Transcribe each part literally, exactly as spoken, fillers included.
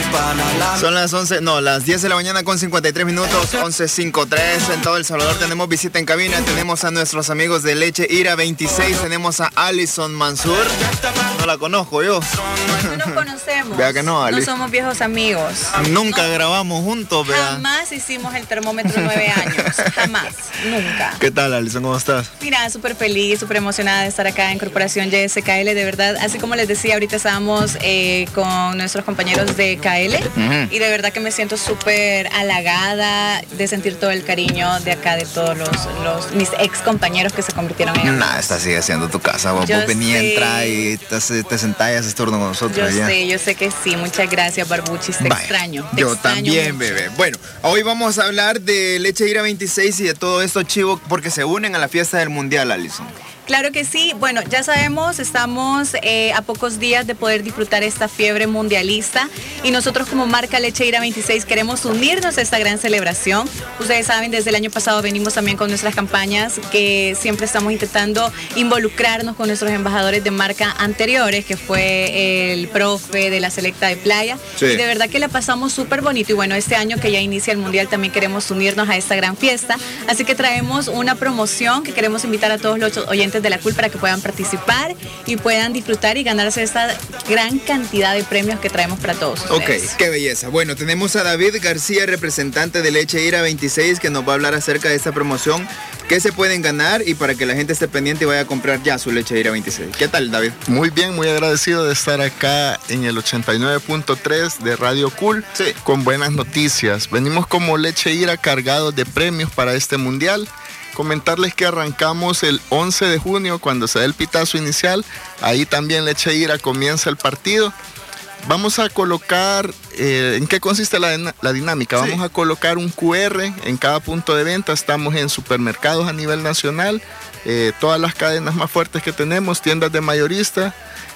Son las once, no, las diez de la mañana con cincuenta y tres minutos, once cincuenta y tres en todo El Salvador. Tenemos visita en cabina, tenemos a nuestros amigos de Leche Ira veintiséis, tenemos a Alison Mansur. No la conozco yo. No nos conocemos. Vea que no, Ali. No somos viejos amigos. Nunca no. grabamos juntos, vea. Jamás hicimos el termómetro nueve años. Jamás. Nunca. ¿Qué tal, Alison? ¿Cómo estás? Mira, súper feliz, súper emocionada de estar acá en Corporación Y S K L. De verdad, así como les decía, ahorita estábamos eh, con nuestros compañeros de K L. Uh-huh. Y de verdad que me siento súper halagada de sentir todo el cariño de acá, de todos los, los mis ex compañeros que se convirtieron en amigos. Nah, esta sigue siendo tu casa. Vos, vos venías, entrar y te, te sentás y haces turno con nosotros. Yo allá. sé, yo sé que sí. Muchas gracias, Barbuchis. Te Vaya, extraño. Te yo extraño también, mucho. Bebé. Bueno, hoy vamos a hablar de Leche Ira veintiséis y de todo esto, chivo, porque se unen a la fiesta del Mundial, Alison. Claro que sí. Bueno, ya sabemos, estamos eh, a pocos días de poder disfrutar esta fiebre mundialista y nosotros como marca Leche Ira veintiséis queremos unirnos a esta gran celebración. Ustedes saben, desde el año pasado venimos también con nuestras campañas que siempre estamos intentando involucrarnos con nuestros embajadores de marca anteriores, que fue el profe de la Selecta de Playa. Sí. Y de verdad que la pasamos súper bonito y bueno, este año que ya inicia el Mundial también queremos unirnos a esta gran fiesta. Así que traemos una promoción que queremos invitar a todos los oyentes de la C U L para que puedan participar y puedan disfrutar y ganarse esta gran cantidad de premios que traemos para todos ustedes. Ok, qué belleza. Bueno, tenemos a David García, representante de Leche Ira veintiséis, que nos va a hablar acerca de esta promoción, qué se pueden ganar y para que la gente esté pendiente y vaya a comprar ya su Leche Ira veintiséis. ¿Qué tal, David? Muy bien, muy agradecido de estar acá en el ochenta y nueve punto tres de Radio Cool, sí, con buenas noticias. Venimos como Leche Ira cargados de premios para este mundial. Comentarles que arrancamos el once de junio cuando se da el pitazo inicial. Ahí también Leche Ira comienza el partido. Vamos a colocar, eh, ¿en qué consiste la, la dinámica? Sí. Vamos a colocar un cu erre en cada punto de venta. Estamos en supermercados a nivel nacional, eh, todas las cadenas más fuertes que tenemos, tiendas de mayorista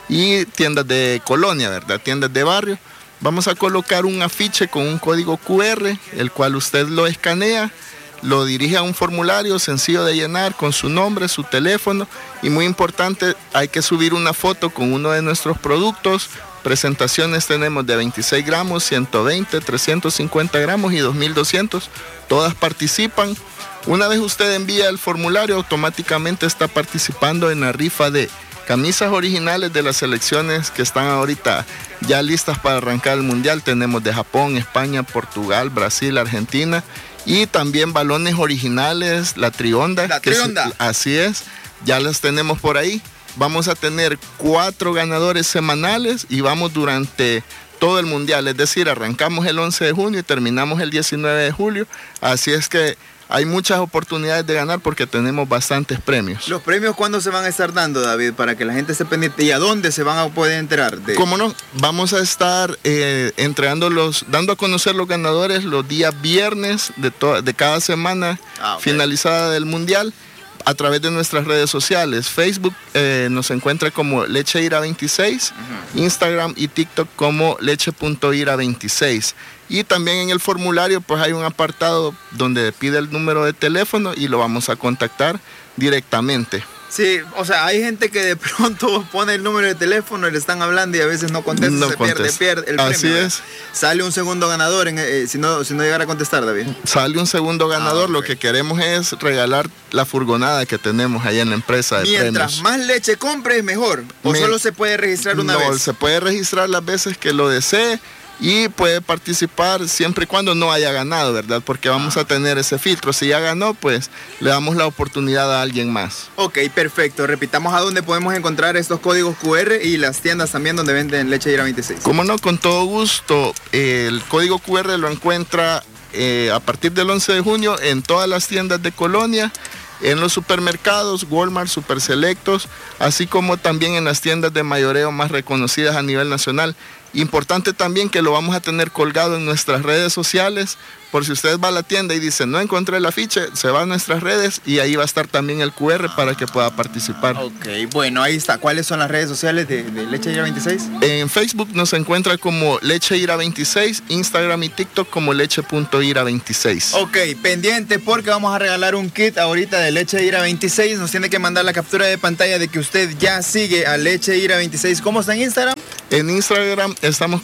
y tiendas de colonia, ¿verdad? Tiendas de barrio. Vamos a colocar un afiche con un código cu erre, el cual usted lo escanea, lo dirige a un formulario sencillo de llenar con su nombre, su teléfono y muy importante, hay que subir una foto con uno de nuestros productos. Presentaciones tenemos de veintiséis gramos, ciento veinte, trescientos cincuenta gramos y dos mil doscientos. Todas participan. Una vez usted envía el formulario, automáticamente está participando en la rifa de camisas originales de las selecciones que están ahorita ya listas para arrancar el mundial. Tenemos de Japón, España, Portugal, Brasil, Argentina. Y también balones originales, la Trionda. La Trionda. Es, así es, ya las tenemos por ahí. Vamos a tener cuatro ganadores semanales y vamos durante todo el mundial. Es decir, arrancamos el once de junio y terminamos el diecinueve de julio. Así es que hay muchas oportunidades de ganar porque tenemos bastantes premios. ¿Los premios cuándo se van a estar dando, David? Para que la gente esté pendiente. ¿Y a dónde se van a poder enterar? De... ¿Cómo no? Vamos a estar eh, entregando los, dando a conocer los ganadores los días viernes de, to- de cada semana ah, okay. finalizada del mundial a través de nuestras redes sociales. Facebook eh, nos encuentra como Leche Ira veintiséis, uh-huh. Instagram y TikTok como leche punto ira veintiséis. Y también en el formulario pues hay un apartado donde pide el número de teléfono y lo vamos a contactar directamente. Sí, o sea, hay gente que de pronto pone el número de teléfono y le están hablando y a veces no contesta, no se contesta. pierde, pierde el Así premio. es. Sale un segundo ganador en, eh, si, no, si no llegara a contestar, David. Sale un segundo ganador, ah, okay. Lo que queremos es regalar la furgonada que tenemos allá en la empresa de Mientras premios. más leche compre, mejor. ¿O Me... solo se puede registrar una no, vez? No, se puede registrar las veces que lo desee. Y puede participar siempre y cuando no haya ganado, ¿verdad? Porque vamos ah. a tener ese filtro. Si ya ganó, pues le damos la oportunidad a alguien más. Ok, perfecto. Repitamos a dónde podemos encontrar estos códigos cu erre y las tiendas también donde venden Leche Ira veintiséis. Cómo no, con todo gusto. Eh, el código cu erre lo encuentra eh, a partir del once de junio en todas las tiendas de Colonia, en los supermercados, Walmart, Superselectos, así como también en las tiendas de mayoreo más reconocidas a nivel nacional. Importante también que lo vamos a tener colgado en nuestras redes sociales, por si usted va a la tienda y dice no encontré el afiche, se va a nuestras redes y ahí va a estar también el cu erre para que pueda participar. Ok, bueno, ahí está. ¿Cuáles son las redes sociales de, de Leche Ira veintiséis? En Facebook nos encuentra como Leche Ira veintiséis, Instagram y TikTok como leche punto ira veintiséis. Ok, pendiente porque vamos a regalar un kit ahorita de Leche Ira veintiséis. Nos tiene que mandar la captura de pantalla de que usted ya sigue a Leche Ira veintiséis. ¿Cómo está en Instagram? En Instagram estamos como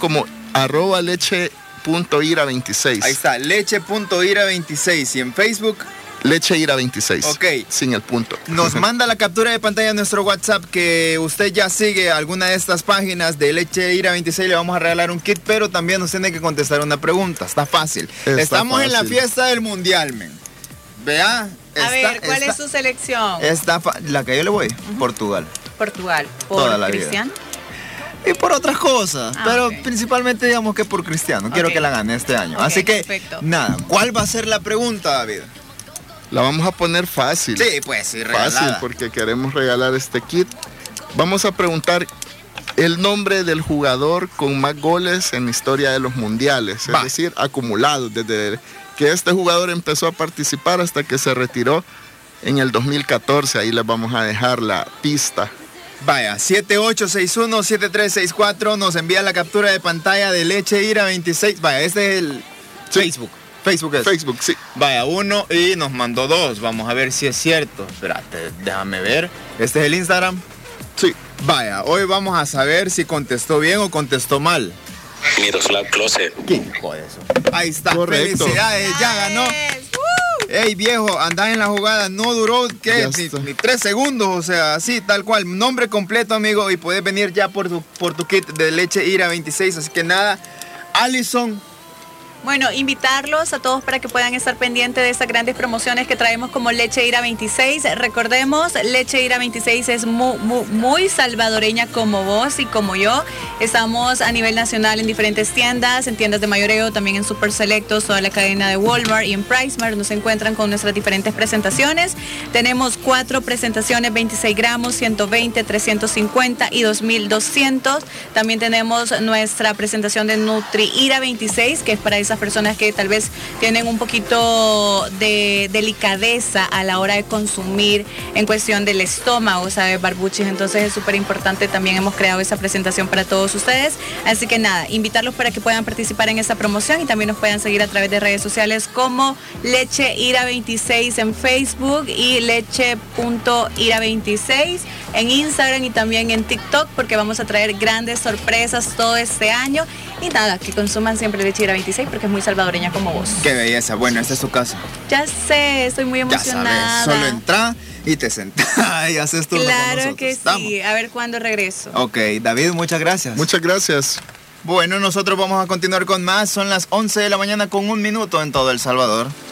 arroba leche.ira veintiséis. Ahí está, leche.ira veintiséis. Y en Facebook, Leche Ira veintiséis. Ok. Sin el punto. Nos manda la captura de pantalla a nuestro WhatsApp que usted ya sigue alguna de estas páginas de Leche Ira veintiséis. Le vamos a regalar un kit, pero también nos tiene que contestar una pregunta. Está fácil. Está Estamos fácil. en la fiesta del Mundial, men. Vea. A está, ver, ¿cuál está, es su selección? Está fa- la que yo le voy, uh-huh. Portugal. Portugal. ¿Por Toda la Cristiano? Y por otras cosas, Ah, pero okay. principalmente digamos que por Cristiano. Quiero Ok. que la gane este año. Ok, Así que, perfecto. nada, ¿cuál va a ser la pregunta, David? La vamos a poner fácil. Sí, pues sí, Fácil, regalada. porque queremos regalar este kit. Vamos a preguntar el nombre del jugador con más goles en la historia de los mundiales. Va. Es decir, acumulados desde que este jugador empezó a participar hasta que se retiró en el dos mil catorce. Ahí les vamos a dejar la pista. Vaya, siete ocho seis uno siete tres seis cuatro, nos envía la captura de pantalla de Leche Ira veintiséis. Vaya, este es el Sí. Facebook. Facebook es. Facebook, sí. Vaya, uno y nos mandó dos. Vamos a ver si es cierto. Espérate, déjame ver. Este es el Instagram. Sí. Vaya, hoy vamos a saber si contestó bien o contestó mal. Miroslav Klose. ¿Quién hijo de eso? Ahí está. Correcto. Felicidades, ya ganó. Ey, viejo, andá en la jugada, no duró, ¿qué? Ya Ni, está. ni tres segundos, o sea, así, tal cual. Nombre completo, amigo, y puedes venir ya por tu, por tu kit de Leche Ira veintiséis, así que nada. Allison, Bueno, invitarlos a todos para que puedan estar pendientes de estas grandes promociones que traemos como Leche Ira veintiséis. Recordemos, Leche Ira veintiséis es muy, muy, muy salvadoreña como vos y como yo. Estamos a nivel nacional en diferentes tiendas, en tiendas de mayoreo, también en Super Selectos, toda la cadena de Walmart y en PriceMart nos encuentran con nuestras diferentes presentaciones. Tenemos cuatro presentaciones, veintiséis gramos, ciento veinte, trescientos cincuenta y dos mil doscientos. También tenemos nuestra presentación de Nutri Ira veintiséis, que es para esas personas que tal vez tienen un poquito de delicadeza a la hora de consumir en cuestión del estómago, ¿sabes? Barbuchis, entonces es súper importante, también hemos creado esa presentación para todos ustedes, así que nada, invitarlos para que puedan participar en esta promoción y también nos puedan seguir a través de redes sociales como Leche Ira veintiséis en Facebook y leche.ira veintiséis en Instagram y también en TikTok, porque vamos a traer grandes sorpresas todo este año. Y nada, que consuman siempre Leche Ira veintiséis porque es muy salvadoreña como vos. qué belleza. Bueno, esta es tu casa. Ya sé, estoy muy Ya emocionada. sabes, solo entra y te sentás y haces turno con Claro nosotros. que ¿Estamos? sí. A ver cuándo regreso. Ok, David, muchas gracias. Muchas gracias. Bueno, nosotros vamos a continuar con más. Son las once de la mañana con un minuto en todo El Salvador.